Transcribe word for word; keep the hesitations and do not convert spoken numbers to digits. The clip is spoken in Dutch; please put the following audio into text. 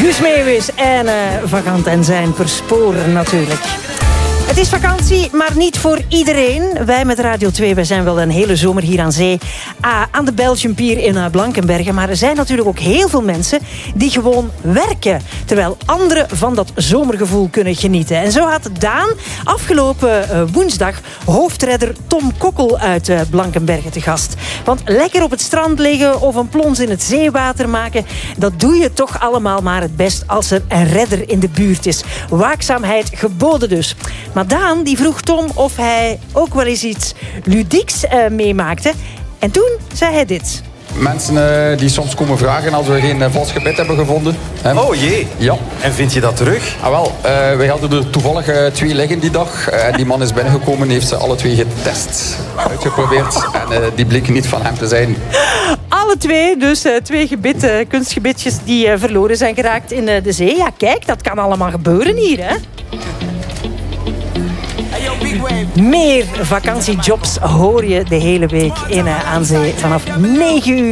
Guus Meeuwis en uh, Vakant en zijn versporen natuurlijk. Het is vakantie, maar niet voor iedereen. Wij met Radio twee, wij zijn wel een hele zomer hier aan zee. Uh, aan de Belgium Pier in uh, Blankenberge. Maar er zijn natuurlijk ook heel veel mensen die gewoon werken. Terwijl anderen van dat zomergevoel kunnen genieten. En zo had Daan afgelopen uh, woensdag hoofdredder Tom Kokkel uit uh, Blankenberge te gast. Want lekker op het strand liggen of een plons in het zeewater maken, dat doe je toch allemaal maar het best als er een redder in de buurt is. Waakzaamheid geboden dus. Maar Daan die vroeg Tom of hij ook wel eens iets ludieks uh, meemaakte. En toen zei hij dit. Mensen uh, die soms komen vragen als we geen uh, vals gebed hebben gevonden. Hè? Oh jee. Ja. En vind je dat terug? Ah wel, uh, wij hadden er toevallig uh, twee liggen die dag. Uh, en die man is binnengekomen en heeft ze alle twee getest. Uitgeprobeerd. En uh, die bleken niet van hem te zijn. Alle twee, dus uh, twee gebit, uh, kunstgebitjes die uh, verloren zijn geraakt in uh, de zee. Ja, kijk, dat kan allemaal gebeuren hier, hè? Meer vakantiejobs hoor je de hele week in uh, aan zee vanaf negen uur.